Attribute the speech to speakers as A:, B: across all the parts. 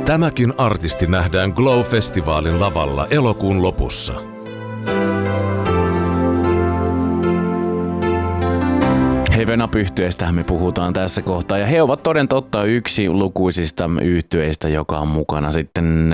A: Tämäkin artisti nähdään Glow-festivaalin lavalla elokuun lopussa.
B: Venap-yhtyeestähän me puhutaan tässä kohtaa, ja he ovat toden totta yksi lukuisista yhtyeistä, joka on mukana sitten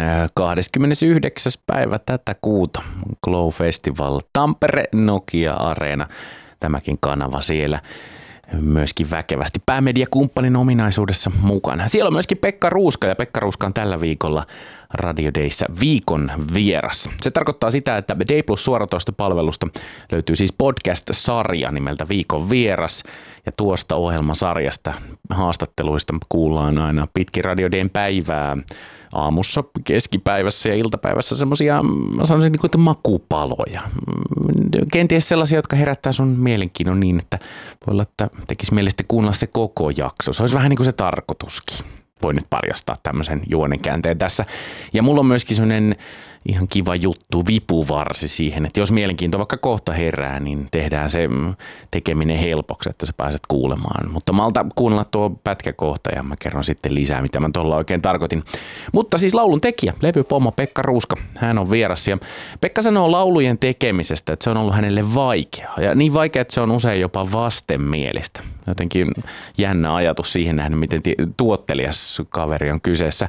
B: 29. päivä tätä kuuta. Glow Festival, Tampere, Nokia Areena, tämäkin kanava siellä myöskin väkevästi päämediakumppanin ominaisuudessa mukana. Siellä on myöskin Pekka Ruuska, ja Pekka Ruuska on tällä viikolla Radio Dayssä viikon vieras. Se tarkoittaa sitä, että Day Plus suoratoistopalvelusta löytyy siis podcast-sarja nimeltä Viikon vieras, ja tuosta ohjelmasarjasta haastatteluista kuullaan aina pitkin Radio Dayn päivää aamussa, keskipäivässä ja iltapäivässä semmoisia, sanoisin niin kuin makupaloja. Kenties sellaisia, jotka herättää sun mielenkiinnon niin, että voi olla, että tekisi mielestä kuunnella se koko jakso. Se olisi vähän niin kuin se tarkoituskin. Voin nyt paljastaa tämmöisen juonenkäänteen tässä. Ja mulla on myöskin semmoinen ihan kiva juttu, vipuvarsi siihen, että jos mielenkiinto vaikka kohta herää, niin tehdään se tekeminen helpoksi, että sä pääset kuulemaan. Mutta malta kuunnella tuo pätkä kohta ja mä kerron sitten lisää, mitä mä tuolla oikein tarkoitin. Mutta siis laulun tekijä, levypommo Pekka Ruuska, hän on vieras. Ja Pekka sanoo laulujen tekemisestä, että se on ollut hänelle vaikeaa. Ja niin vaikea, että se on usein jopa vastenmielistä. Jotenkin jännä ajatus siihen nähden, miten tuottelias kaveri on kyseessä.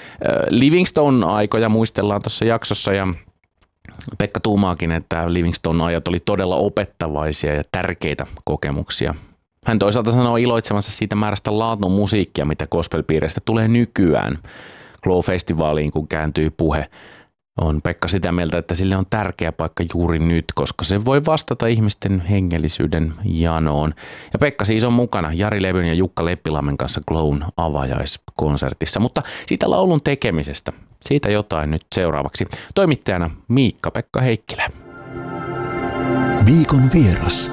B: Livingstone-aikoja muistellaan tuossa jaksossa, ja Pekka tuumaakin, että Livingstone-ajat oli todella opettavaisia ja tärkeitä kokemuksia. Hän toisaalta sanoo iloitsevansa siitä määrästä laatun musiikkia, mitä gospel-piireistä tulee nykyään. Glow-festivaaliin, kun kääntyy puhe, on Pekka sitä mieltä, että sille on tärkeä paikka juuri nyt, koska se voi vastata ihmisten hengellisyyden janoon. Ja Pekka siis on mukana Jari Levyn ja Jukka Leppilammen kanssa Glown avajaiskonsertissa. Mutta siitä laulun tekemisestä, siitä jotain nyt seuraavaksi. Toimittajana Miikka-Pekka Heikkilä.
C: Viikon vieras.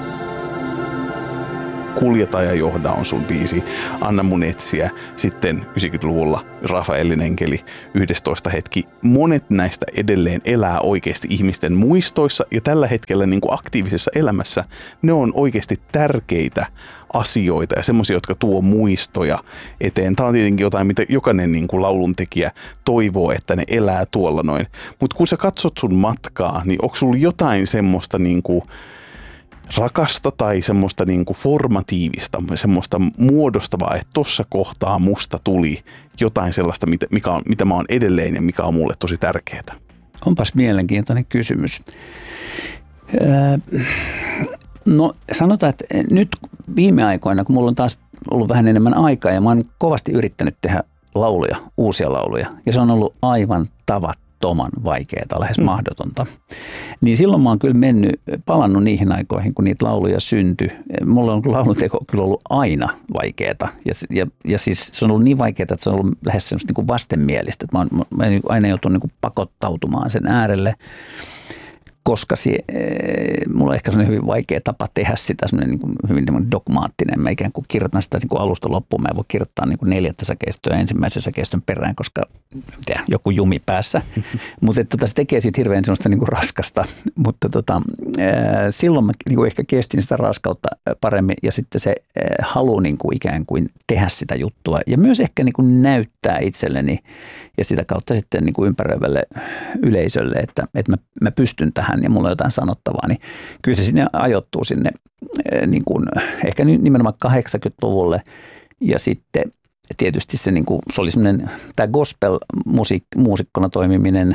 D: Kuljeta ja johda on sun biisi. Anna mun etsiä. Sitten 90-luvulla Rafaelin enkeli, 11 hetki. Monet näistä edelleen elää oikeasti ihmisten muistoissa, ja tällä hetkellä niin kuin aktiivisessa elämässä ne on oikeasti tärkeitä asioita ja semmoisia, jotka tuo muistoja eteen. Tämä on tietenkin jotain, mitä jokainen niin kuin lauluntekijä toivoo, että ne elää tuolla noin. Mutta kun sä katsot sun matkaa, niin onko sulla jotain semmoista niin kuin rakasta tai semmoista niinku formatiivista, semmoista muodostavaa, että tossa kohtaa musta tuli jotain sellaista, mitä mä oon edelleen ja mikä on mulle tosi tärkeää?
E: Onpas mielenkiintoinen kysymys. No sanotaan, että nyt viime aikoina, kun mulla on taas ollut vähän enemmän aikaa ja mä oon kovasti yrittänyt tehdä lauluja, uusia lauluja, ja se on ollut aivan tavattoman vaikeaa, lähes mahdotonta. Niin silloin mä oon kyllä palannut niihin aikoihin, kun niitä lauluja syntyi. Mulla on lauluteko kyllä ollut aina vaikeaa. Ja siis se on ollut niin vaikeaa, että se on ollut lähes semmoista niin kuin vastenmielistä. Mä oon aina joutunut niin kuin pakottautumaan sen äärelle, koska mulla on ehkä sellainen hyvin vaikea tapa tehdä sitä, sellainen niin kuin hyvin dogmaattinen. Mä ikään kuin kirjoitan sitä niin kuin alusta loppuun. Mä en voi kirjoittaa niin kuin 4 säkeistöä ensimmäisen säkeistön perään, koska joku jumi päässä. Mutta se tekee siitä hirveän sellaista niin kuin raskasta. Mutta silloin mä niin kuin ehkä kestin sitä raskautta paremmin, ja sitten se halu niin kuin ikään kuin tehdä sitä juttua. Ja myös ehkä niin kuin näyttää itselleni ja sitä kautta sitten niin kuin ympäröivälle yleisölle, että mä pystyn tähän ja mulla on jotain sanottavaa, niin kyllä se sinne ajoittuu sinne niin kuin, ehkä nimenomaan 80-luvulle, ja sitten tietysti se, niin kuin, se oli semmoinen, tämä gospel-muusikkona toimiminen,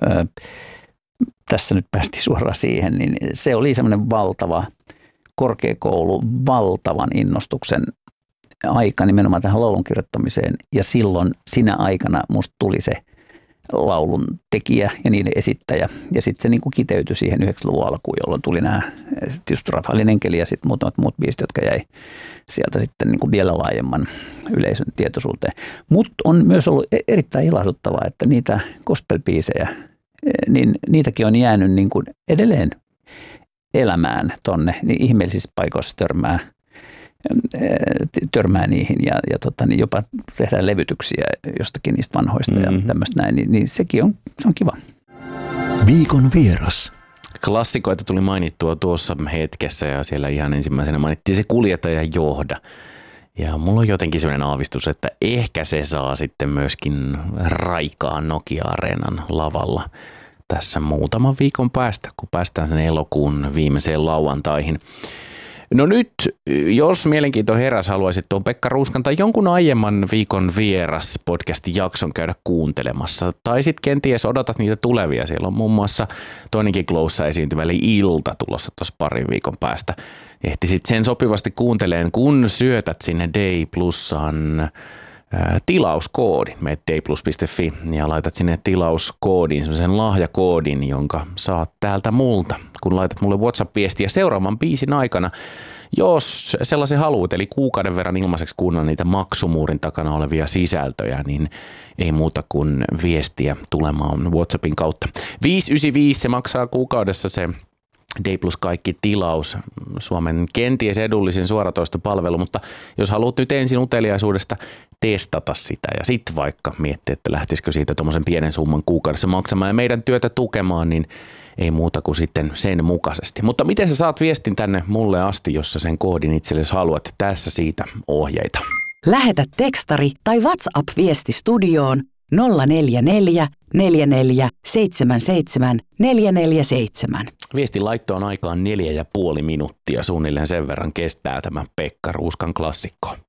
E: tässä nyt päästiin suoraan siihen, niin se oli semmoinen valtava korkeakoulu, valtavan innostuksen aika nimenomaan tähän laulun kirjoittamiseen, ja silloin sinä aikana musta tuli se laulun tekijä ja niiden esittäjä. Ja sitten se niin kuin kiteytyi siihen 90-luvun alkuun, jolloin tuli nämä tietysti Rafaelin enkeli ja sitten muutamat muut biisit, jotka jäi sieltä sitten niin kuin vielä laajemman yleisön tietoisuuteen. Mutta on myös ollut erittäin ilahduttavaa, että niitä gospel-biisejä, niin niitäkin on jäänyt niin kuin edelleen elämään tonne, niin ihmeellisissä paikoissa törmää niihin ja niin jopa tehdään levytyksiä jostakin niistä vanhoista ja tämmöistä näin, niin sekin on kiva.
C: Viikon vieras.
B: Klassikoita tuli mainittua tuossa hetkessä, ja siellä ihan ensimmäisenä mainittiin se Kuljeta ja johda. Ja mulla on jotenkin sellainen aavistus, että ehkä se saa sitten myöskin raikaan Nokia-areenan lavalla tässä muutaman viikon päästä, kun päästään sen elokuun viimeiseen lauantaihin. No nyt, jos mielenkiinto heräs, haluaisit tuon Pekka Ruuskan tai jonkun aiemman Viikon vieras podcastin jakson käydä kuuntelemassa. Tai sitten kenties odotat niitä tulevia. Siellä on muun muassa toinenkin Glowssa esiintyvä eli Ilta tulossa tuossa parin viikon päästä. Ehtisit sen sopivasti kuunteleen, kun syötät sinne Day Plusan tilauskoodin. Meet dayplus.fi ja laitat sinne tilauskoodin, semmoisen lahjakoodin, jonka saat täältä multa, kun laitat mulle WhatsApp-viestiä seuraavan biisin aikana. Jos sellaisen haluat, eli kuukauden verran ilmaiseksi kuunnella niitä maksumuurin takana olevia sisältöjä, niin ei muuta kuin viestiä tulemaan WhatsAppin kautta. 595 se maksaa kuukaudessa se Day Plus kaikki tilaus, Suomen kenties edullisin suoratoistopalvelu, mutta jos haluat nyt ensin uteliaisuudesta testata sitä ja sitten vaikka miettiä, että lähtisikö siitä tuommoisen pienen summan kuukaudessa maksamaan ja meidän työtä tukemaan, niin ei muuta kuin sitten sen mukaisesti. Mutta miten sä saat viestin tänne mulle asti, jos sä sen koodin itsellesi haluat? Tässä siitä ohjeita.
F: Lähetä tekstari tai WhatsApp-viesti studioon 044 44 77 447.
B: Viestin laittoon aikaan 4,5 minuuttia, suunnilleen sen verran kestää tämä Pekka Ruuskan klassikko.